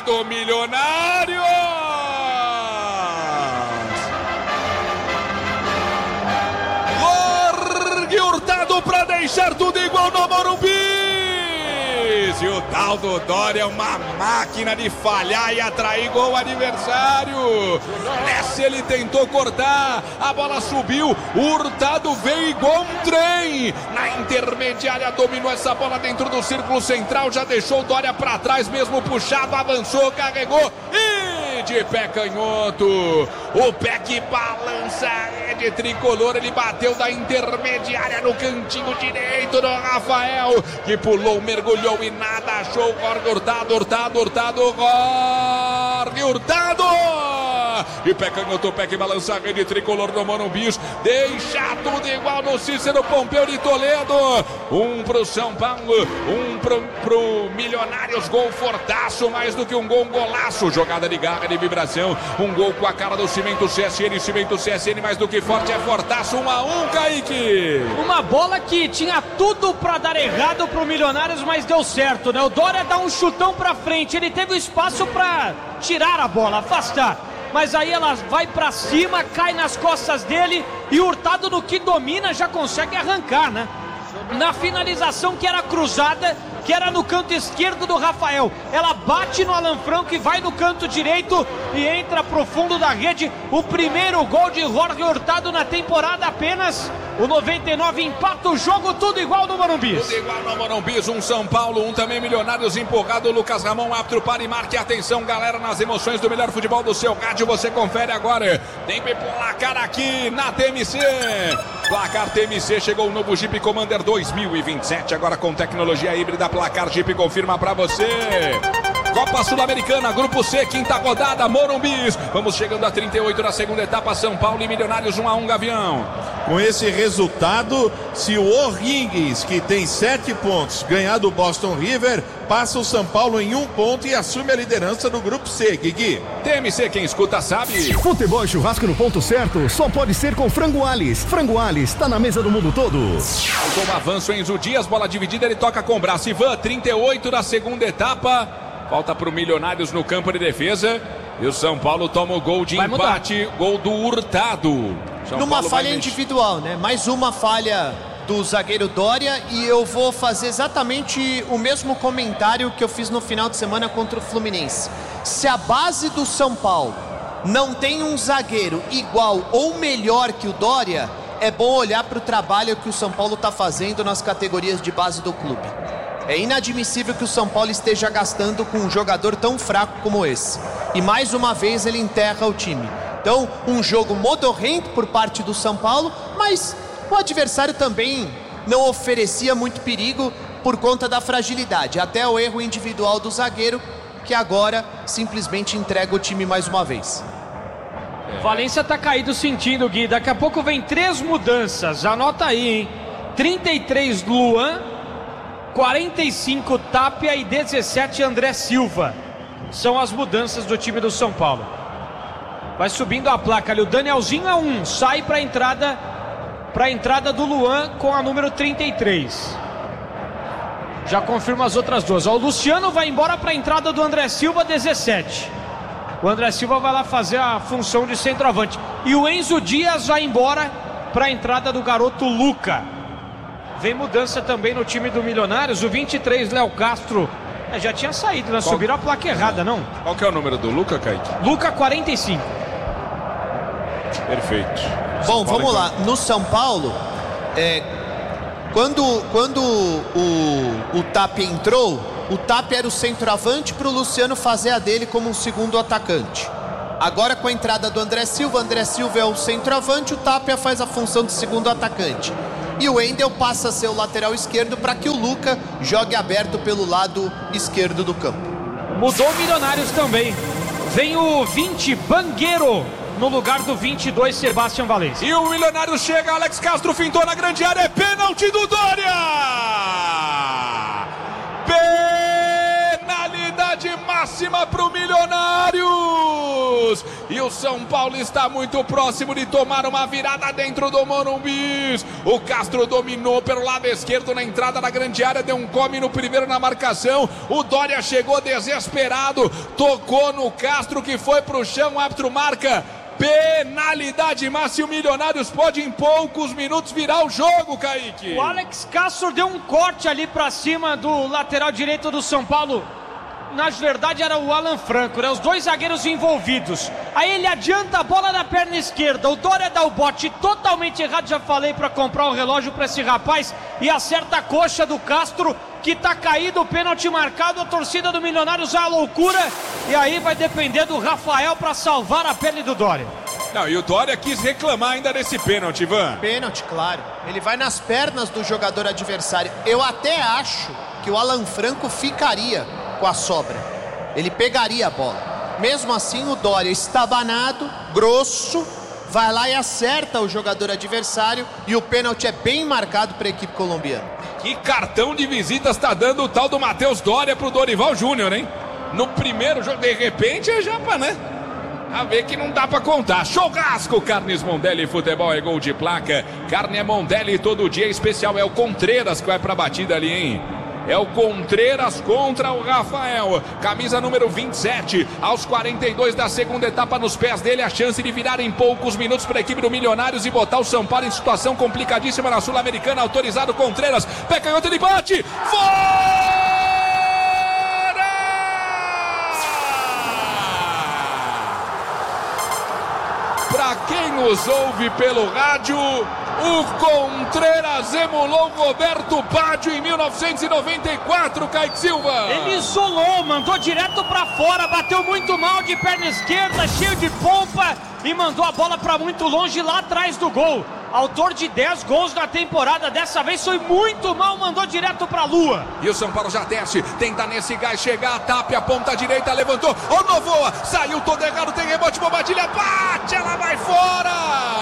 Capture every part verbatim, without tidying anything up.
do Milionários. Jorge Hurtado para deixar tudo igual no Morumbi. E o tal do Dória é uma máquina de falhar e atrair gol adversário. Nessa ele tentou cortar, a bola subiu, o Hurtado veio igual um trem. Na intermediária dominou essa bola dentro do círculo central, já deixou o Dória para trás, mesmo puxado, avançou, carregou e de pé canhoto. O pé que balança é de tricolor, ele bateu da intermediária no cantinho direito do Rafael, que pulou, mergulhou e nada achou. Jorge Hurtado, Hurtado, Hurtado, Jorge Hurtado. E pé canhoto, pé que balança a rede tricolor do Morumbi. Deixa tudo igual no Cícero Pompeu de Toledo. Um pro São Paulo, um pro, pro Milionários. Gol fortaço, mais do que um gol, um golaço. Jogada de garra, de vibração. Um gol com a cara do Cimento C S N. Cimento C S N, mais do que forte, é fortaço. Um a um, Kaique. Uma bola que tinha tudo pra dar errado pro Milionários, mas deu certo, né? O Dória dá um chutão pra frente. Ele teve o espaço pra tirar a bola, afastar. Mas aí ela vai pra cima, cai nas costas dele e o Hurtado, no que domina, já consegue arrancar, né? Na finalização que era cruzada, que era no canto esquerdo do Rafael, ela bate no Alan Franco e vai no canto direito e entra pro fundo da rede. O primeiro gol de Jorge Hurtado na temporada apenas. O noventa e nove empata o jogo, tudo igual no Morumbi. Tudo igual no Morumbi, um São Paulo, um também Milionários empurrado. Lucas Ramon, árbitro, para e marque atenção, galera, nas emoções do melhor futebol do seu rádio. Você confere agora. Tem placar aqui na T M C. Placar T M C, chegou o novo Jeep Commander dois mil e vinte e sete, agora com tecnologia híbrida. Placar Jeep confirma pra você. Copa Sul-Americana, Grupo C, quinta rodada, Morumbi. Vamos chegando a trinta e oito da segunda etapa, São Paulo e Milionários, um a um, Gavião. Com esse resultado, se o O'Higgins, que tem sete pontos, ganhar do Boston River, passa o São Paulo em um ponto e assume a liderança do Grupo C, Guigui. T M C, quem escuta sabe. Futebol e churrasco no ponto certo só pode ser com Frango Alice. Frango Alice, tá na mesa do mundo todo. Com avanço, Enzo Dias, bola dividida, ele toca com o braço. Ivan, trinta e oito da segunda etapa. Falta pro Milionários no campo de defesa. E o São Paulo toma o gol de vai empate, mudar. Gol do Hurtado. São Numa Paulo falha individual, né? Mais uma falha do zagueiro Dória. E eu vou fazer exatamente o mesmo comentário que eu fiz no final de semana contra o Fluminense. Se a base do São Paulo não tem um zagueiro igual ou melhor que o Dória, é bom olhar para o trabalho que o São Paulo está fazendo nas categorias de base do clube. É inadmissível que o São Paulo esteja gastando com um jogador tão fraco como esse. E mais uma vez ele enterra o time. Então, um jogo modorrento por parte do São Paulo, mas o adversário também não oferecia muito perigo por conta da fragilidade. Até o erro individual do zagueiro, que agora simplesmente entrega o time mais uma vez. Valência tá caído sentindo, Gui. Daqui a pouco vem três mudanças. Anota aí, hein? trinta e três Luan, quarenta e cinco Tapia e dezessete André Silva. São as mudanças do time do São Paulo. Vai subindo a placa ali. O Danielzinho é um. Sai para a entrada, para a entrada do Luan com a número trinta e três. Já confirma as outras duas. Ó, o Luciano vai embora para a entrada do André Silva, dezessete. O André Silva vai lá fazer a função de centroavante. E o Enzo Dias vai embora para a entrada do garoto Luca. Vem mudança também no time do Milionários. O vinte e três, Léo Castro, é, já tinha saído, né? Qual... Subiram a placa errada, não? Qual que é o número do Luca, Kaique? Luca, quarenta e cinco. Perfeito. Bom, vamos lá. No São Paulo, é, quando, quando o, o Tapia entrou, o Tapia era o centroavante para o Luciano fazer a dele como um segundo atacante. Agora, com a entrada do André Silva, André Silva é o centroavante, o Tapia faz a função de segundo atacante. E o Wendel passa a ser o lateral esquerdo para que o Luca jogue aberto pelo lado esquerdo do campo. Mudou o Milionários também. Vem o vinte, Bangueiro, no lugar do vinte e dois, Sebastião Valência. E o Milionário chega, Alex Castro fintou na grande área, é pênalti do Dória! Penalidade máxima pro Milionários! e o São Paulo está muito próximo de tomar uma virada dentro do Morumbi. O Castro dominou pelo lado esquerdo na entrada da grande área, deu um come no primeiro na marcação. O Dória chegou desesperado, tocou no Castro que foi pro chão, o árbitro marca penalidade, mas o Milionários pode em poucos minutos virar o jogo, Kaique. O Alex Castro deu um corte ali pra cima do lateral direito do São Paulo. Na verdade era o Alan Franco, né? Os dois zagueiros envolvidos. Aí ele adianta a bola na perna esquerda. O Dória dá o bote totalmente errado, já falei, para comprar um relógio para esse rapaz. E acerta a coxa do Castro, que tá caído, o pênalti marcado. A torcida do Milionários é uma loucura. E aí vai depender do Rafael para salvar a pele do Dória. Não, e o Dória quis reclamar ainda desse pênalti, Ivan. Pênalti, claro. Ele vai nas pernas do jogador adversário. Eu até acho que o Alan Franco ficaria com a sobra. Ele pegaria a bola. Mesmo assim, o Dória estabanado, grosso, vai lá e acerta o jogador adversário e o pênalti é bem marcado para a equipe colombiana. Que cartão de visitas está dando o tal do Matheus Dória pro Dorival Júnior, hein? No primeiro jogo, de repente, é já pra, né? A ver que não dá pra contar. Churrasco, Carnes Mondelli, futebol é gol de placa. Carne é Mondelli, todo dia é especial. É o Contreras que vai pra batida ali, hein? É o Contreras contra o Rafael. Camisa número vinte e sete. Aos quarenta e dois da segunda etapa nos pés dele. A chance de virar em poucos minutos para a equipe do Milionários e botar o São Paulo em situação complicadíssima na Sul-Americana. Autorizado Contreras. Pé canhoto, ele bate. Fora! Para quem nos ouve pelo rádio, o Contreras emulou Roberto Baggio em mil novecentos e noventa e quatro, Kaique Silva. Ele isolou, mandou direto pra fora, bateu muito mal de perna esquerda, cheio de pompa e mandou a bola pra muito longe lá atrás do gol. Autor de dez gols na temporada, dessa vez foi muito mal, mandou direto pra lua. E o São Paulo já desce, tenta nesse gás chegar, Tapia, ponta direita, levantou, o Novoa, saiu todo errado, tem rebote, Bobadilha, bate, ela vai fora!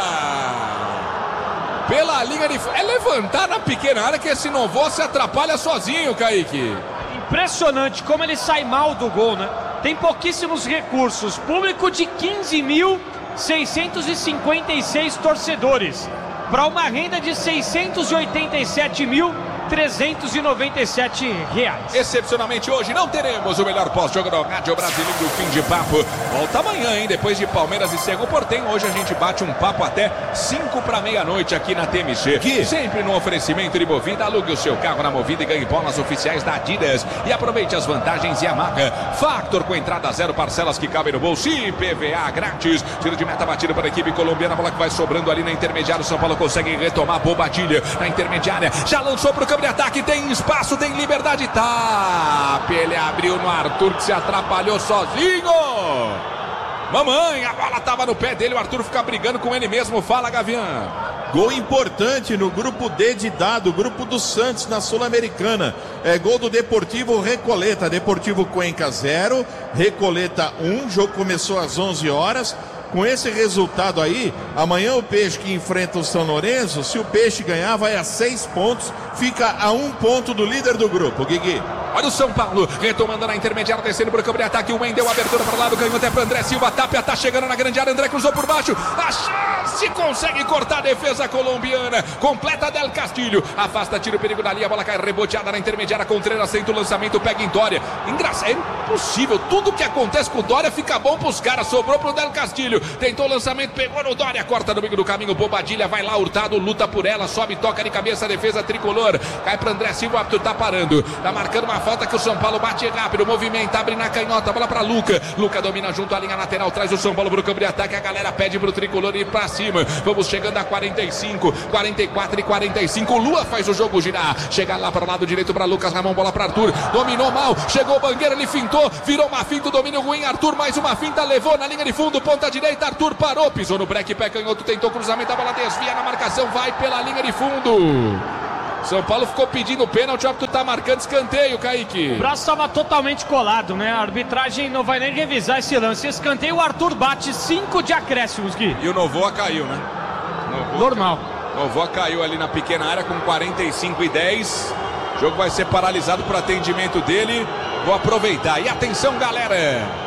Pela linha de... É levantar na pequena área que esse Novoa se atrapalha sozinho, Kaique. Impressionante como ele sai mal do gol, né? Tem pouquíssimos recursos, público de quinze mil seiscentos e cinquenta e seis torcedores, para uma renda de seiscentos e oitenta e sete mil trezentos e noventa e sete reais. Excepcionalmente hoje não teremos o melhor pós-jogo do Rádio Brasileiro do Fim de Papo. Volta amanhã, hein? Depois de Palmeiras e Cerro Porteño, hoje a gente bate um papo até cinco para meia-noite aqui na T M C. Que? Sempre no oferecimento de Movida. Alugue o seu carro na Movida e ganhe bolas oficiais da Adidas. E aproveite as vantagens e a marca Factor com entrada zero, parcelas que cabem no bolso e I P V A grátis. Tiro de meta batido para a equipe colombiana. A bola que vai sobrando ali na intermediária. O São Paulo consegue retomar. Bobadilha na intermediária. Já lançou para o campo de ataque, tem espaço, tem liberdade, tá, ele abriu no Arthur que se atrapalhou sozinho. Mamãe, a bola tava no pé dele, o Arthur fica brigando com ele mesmo, fala Gavião. Gol importante no grupo D de dado, grupo do Santos na Sul-Americana. É gol do Deportivo Recoleta, Deportivo Cuenca zero, Recoleta um, o jogo começou às onze horas. Com esse resultado aí, amanhã o Peixe que enfrenta o São Lourenço, se o Peixe ganhar, vai a seis pontos, fica a um ponto do líder do grupo, Guigui. Olha o São Paulo, retomando na intermediária, descendo para o campo de ataque, o Wendel, abertura para o lado, ganhou até para André Silva, Tapia tá chegando na grande área, André cruzou por baixo, a chance, consegue cortar a defesa colombiana, completa Del Castilho, afasta, tira o perigo dali, a bola cai reboteada na intermediária, Contreras senta o lançamento, pega em Dória, engraçado, é impossível, tudo que acontece com o Dória fica bom pros caras, sobrou pro Del Castilho, tentou o lançamento, pegou no Dória, corta no meio do caminho, Bobadilha vai lá, Hurtado, luta por ela, sobe, toca de cabeça, a defesa tricolor, cai para André Silva, o árbitro tá parando, tá marcando uma falta que o São Paulo bate rápido, movimenta, abre na canhota, bola para Luca, Luca domina junto à linha lateral, traz o São Paulo pro campo de ataque, a galera pede pro tricolor ir pra cima, vamos chegando a quarenta e cinco, quarenta e quatro e quarenta e cinco, Lua faz o jogo girar, chega lá para o lado direito para Lucas Ramon, bola para Arthur, dominou mal, chegou o Bangueira, ele fintou, virou uma finta, domínio ruim, Arthur mais uma finta, levou na linha de fundo, ponta direita, Arthur parou, pisou no break, pé canhoto, tentou cruzamento, a bola desvia na marcação, vai pela linha de fundo. São Paulo ficou pedindo pênalti, o árbitro tá marcando escanteio, Kaique. O braço estava totalmente colado, né? A arbitragem não vai nem revisar esse lance. Escanteio, o Arthur bate cinco de acréscimos, Gui. E o Novoa caiu, né? Novoa Normal. Caiu. Novoa caiu ali na pequena área com quarenta e cinco e dez. O jogo vai ser paralisado para atendimento dele. Vou aproveitar. E atenção, galera! Na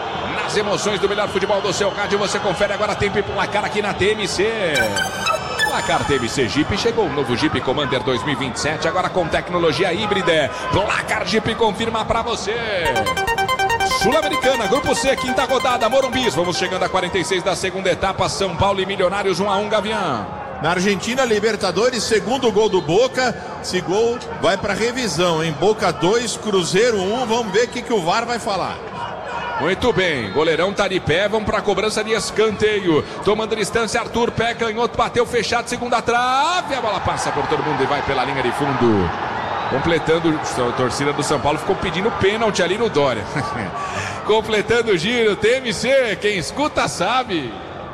As emoções do melhor futebol do seu rádio, você confere agora tempo e placar aqui na T M C. Placar T M C Jeep, chegou o novo Jeep Commander dois mil e vinte e sete, agora com tecnologia híbrida. Placar Jeep confirma pra você. Sul-Americana, Grupo C, quinta rodada, Morumbis. Vamos chegando a quarenta e seis da segunda etapa, São Paulo e Milionários, um a um, Gavião. Na Argentina, Libertadores, segundo gol do Boca. Esse gol vai para revisão, hein? Boca dois, Cruzeiro um. Vamos ver o que, que o V A R vai falar. Muito bem, goleirão tá de pé, vamos para a cobrança de escanteio. Tomando distância, Arthur, pé canhoto, bateu fechado, segunda trave. A bola passa por todo mundo e vai pela linha de fundo. Completando, a torcida do São Paulo ficou pedindo pênalti ali no Dória. Completando o giro, T M C, quem escuta sabe.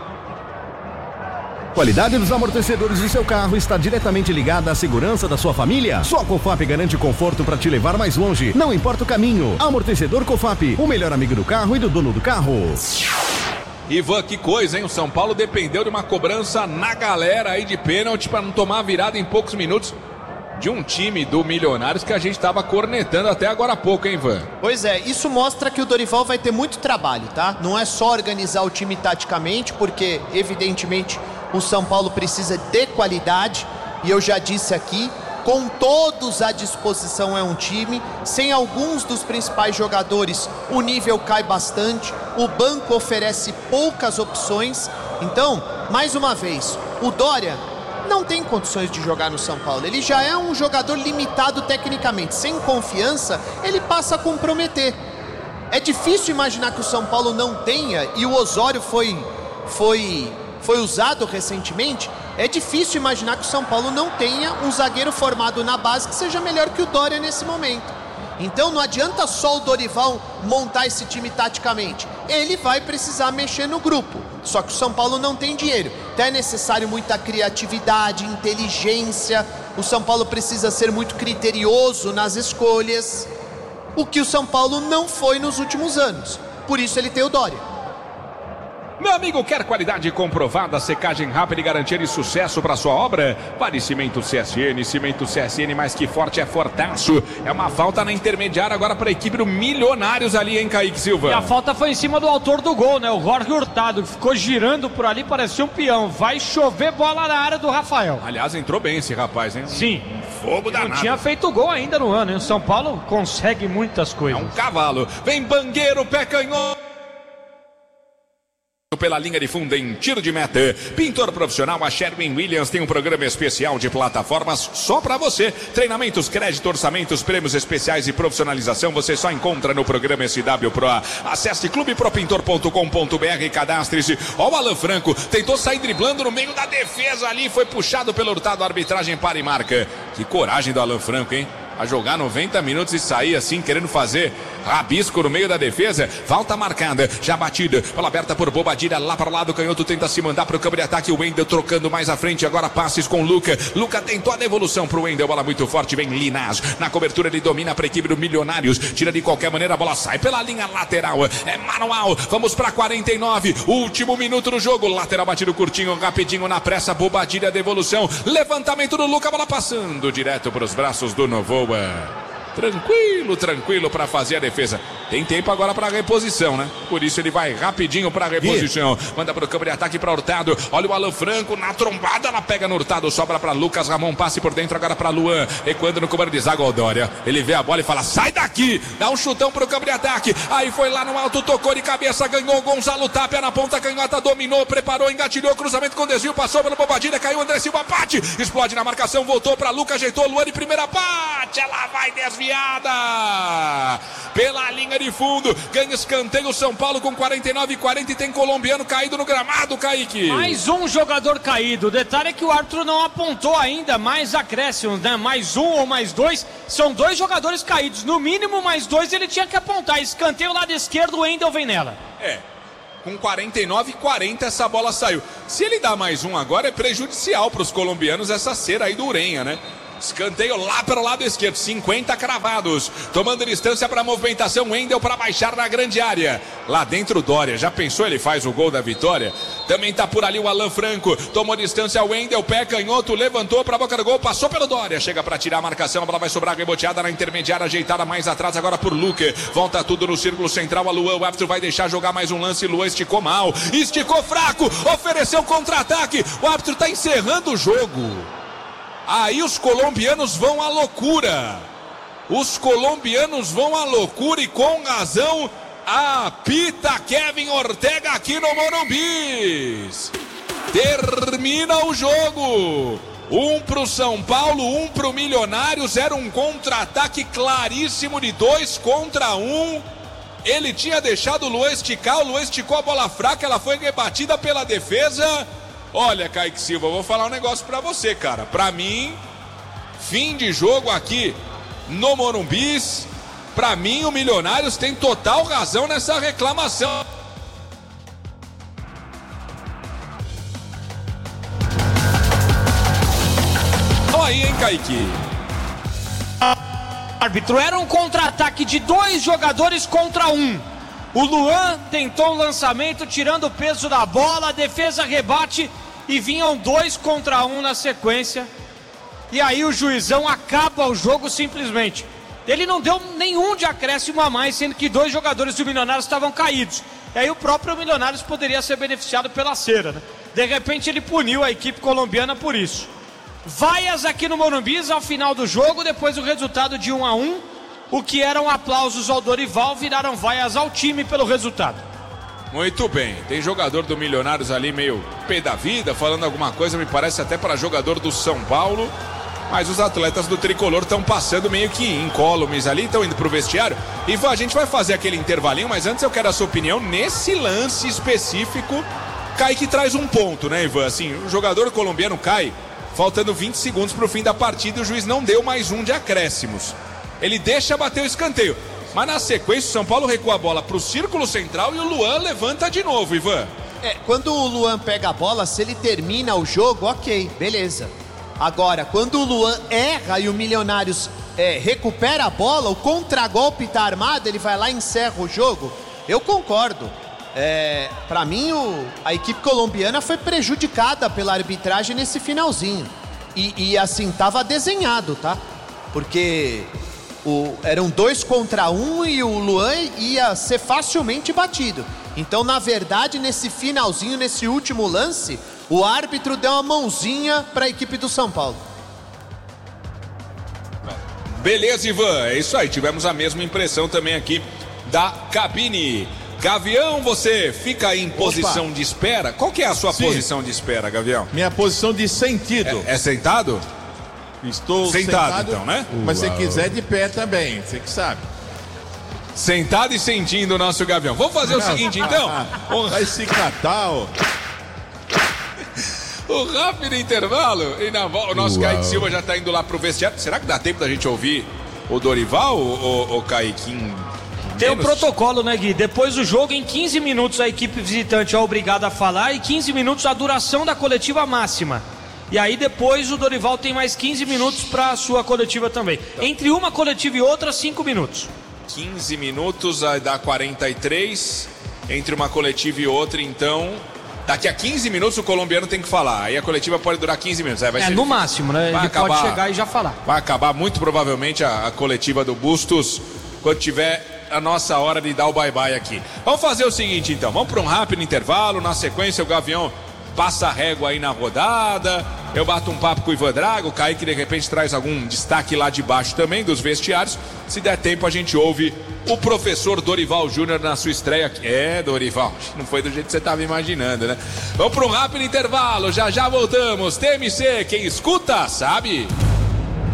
Qualidade dos amortecedores do seu carro está diretamente ligada à segurança da sua família. Só a Cofap garante conforto para te levar mais longe, não importa o caminho. Amortecedor Cofap, o melhor amigo do carro e do dono do carro. Ivan, que coisa, hein? O São Paulo dependeu de uma cobrança na galera aí de pênalti para não tomar a virada em poucos minutos de um time do Milionários que a gente estava cornetando até agora há pouco, hein, Ivan? Pois é, isso mostra que o Dorival vai ter muito trabalho, tá? Não é só organizar o time taticamente, porque evidentemente o São Paulo precisa de qualidade, e eu já disse aqui, com todos à disposição é um time, sem alguns dos principais jogadores o nível cai bastante, o banco oferece poucas opções. Então, mais uma vez, o Dória não tem condições de jogar no São Paulo, ele já é um jogador limitado tecnicamente, sem confiança ele passa a comprometer. É difícil imaginar que o São Paulo não tenha, e o Osório foi, foi, foi usado recentemente, é difícil imaginar que o São Paulo não tenha um zagueiro formado na base que seja melhor que o Dória nesse momento. Então não adianta só o Dorival montar esse time taticamente, ele vai precisar mexer no grupo, só que o São Paulo não tem dinheiro, então é necessário muita criatividade, inteligência, o São Paulo precisa ser muito criterioso nas escolhas, o que o São Paulo não foi nos últimos anos, por isso ele tem o Dória. Meu amigo, quer qualidade comprovada, secagem rápida e garantia de sucesso para sua obra? Vale Cimento C S N, Cimento C S N mais que forte é fortaço. É uma falta na intermediária agora para a equipe do Milionários ali, hein, Kaique Silva? E a falta foi em cima do autor do gol, né? O Jorge Hurtado, que ficou girando por ali, parecia um peão. Vai chover bola na área do Rafael. Aliás, entrou bem esse rapaz, hein? Sim. Fogo danado. Não tinha feito gol ainda no ano, hein? O São Paulo consegue muitas coisas. É um cavalo. Vem Bangueiro, pé canhoto. Pela linha de fundo em tiro de meta. Pintor profissional, a Sherwin Williams tem um programa especial de plataformas só para você. Treinamentos, crédito, orçamentos, prêmios especiais e profissionalização você só encontra no programa S W Pro. Acesse clube pro pintor ponto com ponto b r e cadastre-se. Ó, o Alan Franco tentou sair driblando no meio da defesa ali, foi puxado pelo Hurtado, arbitragem para e marca. Que coragem do Alan Franco, hein? A jogar noventa minutos e sair assim, querendo fazer rabisco no meio da defesa. Falta marcada, já batida, bola aberta por Bobadilha, lá para o lado, Canhoto tenta se mandar para o campo de ataque, o Wendel trocando mais à frente, agora passes com o Luca. Luca tentou a devolução para o Wendel, bola muito forte, vem Linaz, na cobertura ele domina para a equipe do Milionários, tira de qualquer maneira, a bola sai pela linha lateral, é manual, vamos para quarenta e nove, último minuto do jogo, lateral batido curtinho, rapidinho na pressa, Bobadilha, devolução, levantamento do Luca, bola passando direto para os braços do Novoa. Tranquilo, tranquilo para fazer a defesa. Tem tempo agora para reposição, né? Por isso ele vai rapidinho para reposição. Manda para o campo de ataque para Hurtado. Olha o Alan Franco na trombada, ela pega no Hurtado, sobra para Lucas Ramon, passe por dentro agora para Luan. Recuando no comando de zaga, o Dória. Ele vê a bola e fala: sai daqui! Dá um chutão para o campo de ataque. Aí foi lá no alto, tocou de cabeça, ganhou Gonzalo Tapia na ponta canhota, dominou, preparou, engatilhou, cruzamento com desvio, passou pelo Bobadilha, caiu André Silva, bate, explode na marcação, voltou para Lucas, ajeitou Luan de primeira, bate, ela vai desviada pela linha de fundo, ganha escanteio São Paulo com quarenta e nove e quarenta e tem colombiano caído no gramado, Kaique. Mais um jogador caído, o detalhe é que o árbitro não apontou ainda mais acréscimos, né? Mais um ou mais dois, são dois jogadores caídos, no mínimo mais dois ele tinha que apontar, escanteio lado esquerdo, o Wendel vem nela. É, com quarenta e nove e quarenta essa bola saiu, se ele dá mais um agora é prejudicial para os colombianos essa cera aí do Urenha, né? Escanteio lá para o lado esquerdo, cinquenta cravados, tomando distância para a movimentação, Wendel para baixar na grande área, lá dentro o Dória, já pensou, ele faz o gol da vitória, também tá por ali o Alan Franco, tomou distância, Wendel, pé canhoto, levantou para a boca do gol, passou pelo Dória, chega para tirar a marcação, a bola vai sobrar reboteada na intermediária, ajeitada mais atrás agora por Luque, volta tudo no círculo central, a Luan, o árbitro vai deixar jogar mais um lance, Luan esticou mal, esticou fraco, ofereceu contra-ataque, o árbitro tá encerrando o jogo. Aí os colombianos vão à loucura. Os colombianos vão à loucura e com razão apita Kevin Ortega aqui no Morumbi. Termina o jogo. Um pro São Paulo, um pro Milionários. Era um contra-ataque claríssimo de dois contra um. Ele tinha deixado o Luan esticar, o Luan esticou a bola fraca, ela foi rebatida pela defesa. Olha, Kaique Silva, eu vou falar um negócio pra você, cara. Pra mim, fim de jogo aqui no Morumbi. Pra mim, o Milionários tem total razão nessa reclamação. Olha aí, hein, Kaique? Árbitro, era um contra-ataque de dois jogadores contra um. O Luan tentou um lançamento, tirando o peso da bola, a defesa rebate e vinham dois contra um na sequência. E aí o juizão acaba o jogo simplesmente. Ele não deu nenhum de acréscimo a mais, sendo que dois jogadores do Milionários estavam caídos. E aí o próprio Milionários poderia ser beneficiado pela cera, né? De repente ele puniu a equipe colombiana por isso. Vaias aqui no Morumbi ao final do jogo, depois o resultado de um a um. O que eram aplausos ao Dorival viraram vaias ao time pelo resultado. Muito bem, tem jogador do Milionários ali meio pé da vida, falando alguma coisa, me parece até para jogador do São Paulo. Mas os atletas do Tricolor estão passando meio que incólumes ali, estão indo pro vestiário. Ivan, a gente vai fazer aquele intervalinho, mas antes eu quero a sua opinião nesse lance específico. Kaique traz um ponto, né, Ivan? Assim, o jogador colombiano cai, faltando vinte segundos pro fim da partida, e o juiz não deu mais um de acréscimos. Ele deixa bater o escanteio. Mas na sequência o São Paulo recua a bola pro círculo central e o Luan levanta de novo, Ivan. É, quando o Luan pega a bola, se ele termina o jogo, ok, beleza. Agora, quando o Luan erra e o Milionários é, recupera a bola, o contragolpe tá armado, ele vai lá e encerra o jogo, eu concordo. É, pra mim, o, a equipe colombiana foi prejudicada pela arbitragem nesse finalzinho. E, e assim, tava desenhado, tá? Porque o, eram dois contra um e o Luan ia ser facilmente batido. Então, na verdade, nesse finalzinho, nesse último lance, o árbitro deu uma mãozinha para a equipe do São Paulo. Beleza, Ivan, é isso aí. Tivemos a mesma impressão também aqui da cabine. Gavião, você fica aí em posição Opa. de espera? Qual que é a sua Sim. posição de espera, Gavião? Minha posição de sentido. É, é sentado? Estou sentado, sentado, então, né? Mas se quiser de pé também, você que sabe. Sentado e sentindo o nosso Gavião. Vamos fazer o seguinte, então. Vai se catar, ó. O rápido intervalo. E na volta, o nosso Uau. Kaique Silva já tá indo lá pro vestiário. Será que dá tempo da gente ouvir o Dorival, o, o Kaiquinho? Tem um protocolo, né, Gui? Depois do jogo, em quinze minutos, a equipe visitante é obrigada a falar e quinze minutos a duração da coletiva máxima. E aí depois o Dorival tem mais quinze minutos para a sua coletiva também. Entre uma coletiva e outra, cinco minutos. quinze minutos, aí dá quarenta e três. Entre uma coletiva e outra, então... Daqui a quinze minutos o colombiano tem que falar. Aí a coletiva pode durar quinze minutos. Aí vai é, ser no difícil. máximo, né? Vai Ele acabar, pode chegar e já falar. Vai acabar muito provavelmente a, a coletiva do Bustos quando tiver a nossa hora de dar o bye-bye aqui. Vamos fazer o seguinte, então. Vamos para um rápido intervalo. Na sequência, o Gavião passa a régua aí na rodada. Eu bato um papo com o Ivan Drago. O Kaique, de repente, traz algum destaque lá de baixo também, dos vestiários. Se der tempo, a gente ouve o professor Dorival Júnior na sua estreia aqui. É, Dorival, não foi do jeito que você estava imaginando, né? Vamos para um rápido intervalo. Já já voltamos. T M C, quem escuta, sabe?